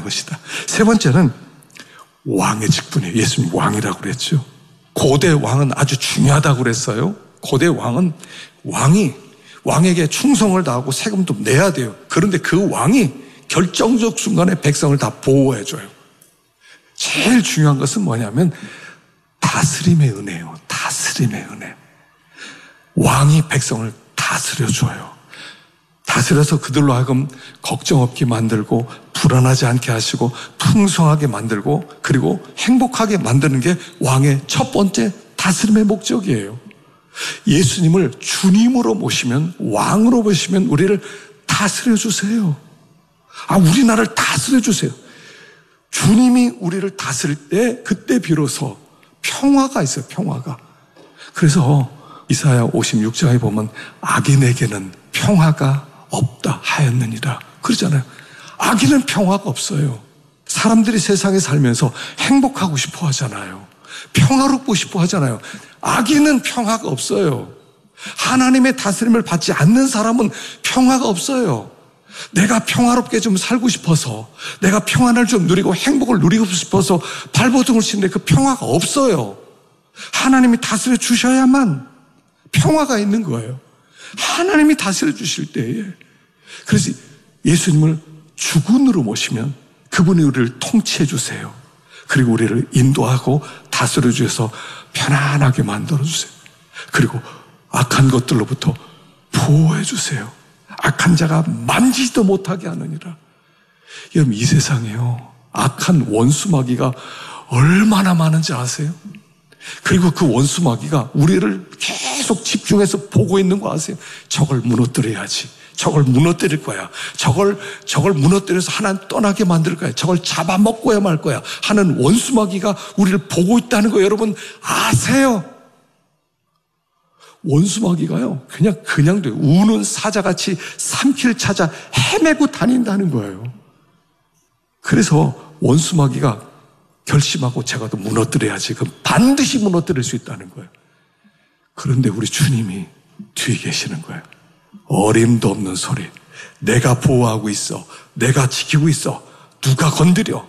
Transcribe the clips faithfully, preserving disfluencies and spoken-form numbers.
것이다. 세 번째는 왕의 직분이에요. 예수님 왕이라고 그랬죠. 고대 왕은 아주 중요하다고 그랬어요. 고대 왕은 왕이 왕에게 충성을 다하고 세금도 내야 돼요. 그런데 그 왕이 결정적 순간에 백성을 다 보호해줘요. 제일 중요한 것은 뭐냐면 다스림의 은혜예요. 다스림의 은혜. 왕이 백성을 다스려줘요. 다스려서 그들로 하여금 걱정 없게 만들고 불안하지 않게 하시고 풍성하게 만들고 그리고 행복하게 만드는 게 왕의 첫 번째 다스림의 목적이에요. 예수님을 주님으로 모시면, 왕으로 모시면 우리를 다스려 주세요. 아, 우리나라를 다스려 주세요. 주님이 우리를 다스릴 때 그때 비로소 평화가 있어요. 평화가. 그래서 이사야 오십육 장에 보면 악인에게는 평화가 없다 하였느니라 그러잖아요. 악인은 평화가 없어요. 사람들이 세상에 살면서 행복하고 싶어 하잖아요. 평화롭고 싶어 하잖아요. 악인은 평화가 없어요. 하나님의 다스림을 받지 않는 사람은 평화가 없어요. 내가 평화롭게 좀 살고 싶어서, 내가 평안을 좀 누리고 행복을 누리고 싶어서 발버둥을 치는데 그 평화가 없어요. 하나님이 다스려 주셔야만 평화가 있는 거예요. 하나님이 다스려 주실 때에. 그래서 예수님을 주군으로 모시면 그분이 우리를 통치해 주세요. 그리고 우리를 인도하고 다스려 주셔서 편안하게 만들어 주세요. 그리고 악한 것들로부터 보호해 주세요. 악한 자가 만지지도 못하게 하느니라. 여러분, 이 세상에요, 악한 원수마귀가 얼마나 많은지 아세요? 그리고 그 원수마귀가 우리를 계속 집중해서 보고 있는 거 아세요? 저걸 무너뜨려야지. 저걸 무너뜨릴 거야. 저걸, 저걸 무너뜨려서 하나님 떠나게 만들 거야. 저걸 잡아먹고야 말 거야. 하는 원수마귀가 우리를 보고 있다는 거 여러분 아세요? 원수마귀가요, 그냥, 그냥 돼요. 우는 사자같이 삼킬 찾아 헤매고 다닌다는 거예요. 그래서 원수마귀가 결심하고 제가 더 무너뜨려야지. 그럼 반드시 무너뜨릴 수 있다는 거예요. 그런데 우리 주님이 뒤에 계시는 거예요. 어림도 없는 소리. 내가 보호하고 있어. 내가 지키고 있어. 누가 건드려.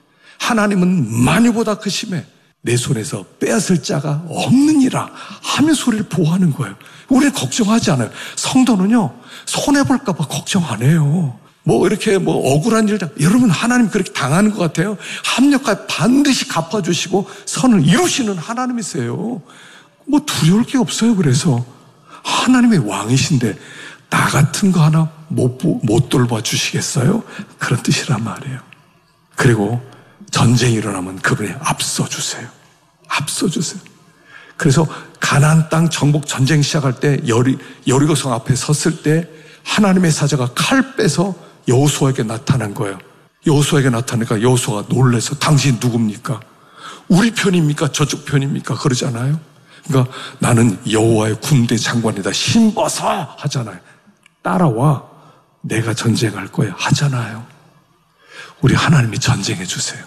하나님은 만유보다 크심에 내 손에서 빼앗을 자가 없느니라 하면 소리를 보호하는 거예요. 우리는 걱정하지 않아요. 성도는요, 손해볼까 봐 걱정 안 해요. 뭐 이렇게 뭐 억울한 일, 여러분 하나님 그렇게 당하는 것 같아요? 합력하여 반드시 갚아주시고 선을 이루시는 하나님이세요. 뭐 두려울 게 없어요. 그래서 하나님의 왕이신데 나 같은 거 하나 못, 못 돌봐 주시겠어요? 그런 뜻이란 말이에요. 그리고 전쟁이 일어나면 그분이 앞서 주세요. 앞서 주세요. 그래서 가나안 땅 정복 전쟁 시작할 때 여리, 여리고성 앞에 섰을 때 하나님의 사자가 칼 빼서 여호수아에게 나타난 거예요. 여호수아에게 나타나니까 여호수아가 놀라서 당신 누굽니까? 우리 편입니까? 저쪽 편입니까? 그러잖아요. 그러니까 나는 여호와의 군대 장관이다. 신벗어 하잖아요. 따라와. 내가 전쟁할 거야 하잖아요. 우리 하나님이 전쟁해 주세요.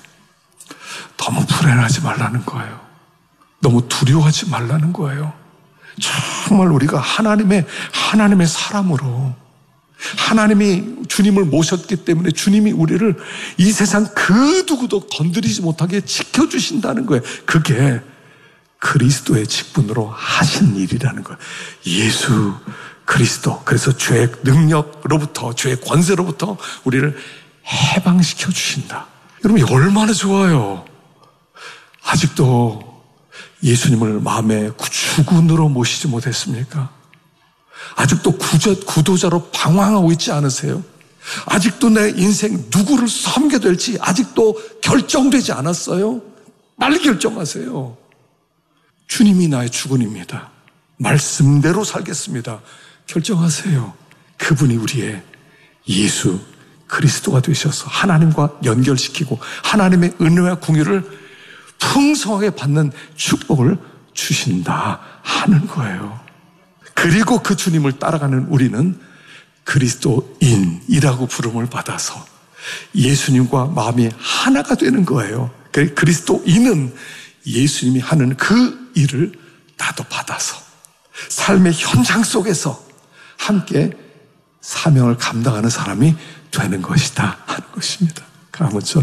너무 불안하지 말라는 거예요. 너무 두려워하지 말라는 거예요. 정말 우리가 하나님의 하나님의 사람으로, 하나님이 주님을 모셨기 때문에 주님이 우리를 이 세상 그 누구도 건드리지 못하게 지켜주신다는 거예요. 그게 그리스도의 직분으로 하신 일이라는 거예요. 예수 그리스도. 그래서 죄의 능력으로부터, 죄의 권세로부터 우리를 해방시켜 주신다. 여러분, 얼마나 좋아요. 아직도 예수님을 마음의 주군으로 모시지 못했습니까? 아직도 구조, 구도자로 방황하고 있지 않으세요? 아직도 내 인생 누구를 섬겨야 될지 아직도 결정되지 않았어요? 빨리 결정하세요. 주님이 나의 주군입니다. 말씀대로 살겠습니다. 결정하세요. 그분이 우리의 예수 그리스도가 되셔서 하나님과 연결시키고 하나님의 은혜와 공유를 풍성하게 받는 축복을 주신다 하는 거예요. 그리고 그 주님을 따라가는 우리는 그리스도인이라고 부름을 받아서 예수님과 마음이 하나가 되는 거예요. 그리스도인은 예수님이 하는 그 일을 나도 받아서 삶의 현장 속에서 함께 사명을 감당하는 사람이 되는 것이다 하는 것입니다. 아무쪼록